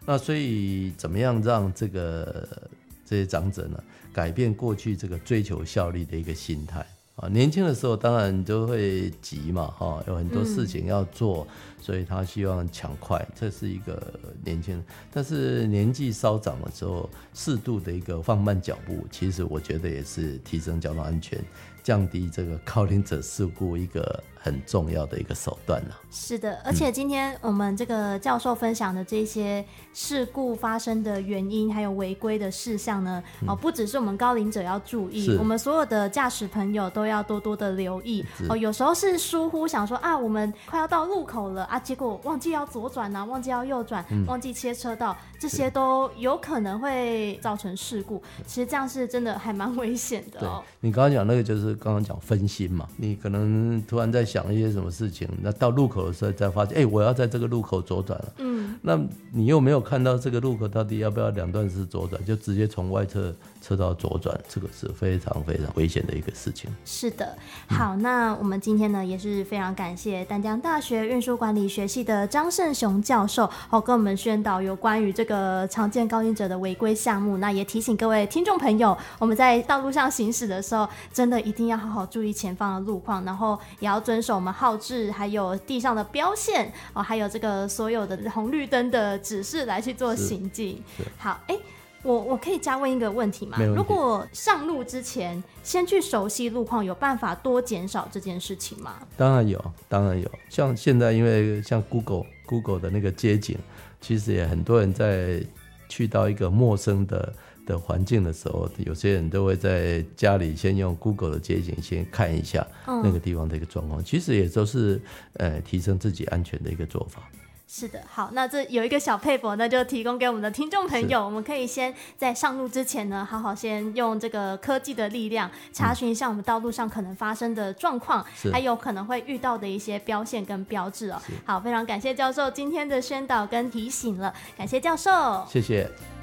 那所以怎么样让这些长者呢改变过去这个追求效率的一个心态年轻的时候当然都会急嘛有很多事情要做，所以他希望抢快，这是一个年轻人。但是年纪稍长的时候，适度的一个放慢脚步，其实我觉得也是提升交通安全，降低这个高龄者事故一个很重要的一个手段是的，而且今天我们这个教授分享的这些事故发生的原因还有违规的事项呢不只是我们高龄者要注意，我们所有的驾驶朋友都要多多的留意有时候是疏忽，想说我们快要到路口了结果忘记要左转忘记要右转忘记切车道，这些都有可能会造成事故。其实这样是真的还蛮危险的对，你刚刚讲那个就是刚刚讲分心嘛，你可能突然在想一些什么事情，那到路口的时候才发现我要在这个路口左转了那你又没有看到这个路口到底要不要两段式左转，就直接从外侧车道左转，这个是非常非常危险的一个事情。 是的，好，那我们今天呢也是非常感谢淡江大学运输管理学系的张胜雄教授跟我们宣导有关于这个常见高龄者的违规项目，那也提醒各位听众朋友，我们在道路上行驶的时候真的一定要好好注意前方的路况，然后也要遵守我们号志还有地上的标线还有这个所有的红绿灯的指示来去做行进。好，我可以加问一个问题吗？如果上路之前先去熟悉路况，有办法多减少这件事情吗？ 当然有，当然有。像现在因为像 Google 的那个街景，其实也很多人在去到一个陌生的环境的时候，有些人都会在家里先用 Google 的街景先看一下那个地方的一个状况，其实也都是提升自己安全的一个做法。 是的，好，那这有一个小撇步，那就提供给我们的听众朋友，我们可以先在上路之前呢，好好先用这个科技的力量查询一下我们道路上可能发生的状况，还有可能会遇到的一些标线跟标志好，非常感谢教授今天的宣导跟提醒了，感谢教授， 谢谢。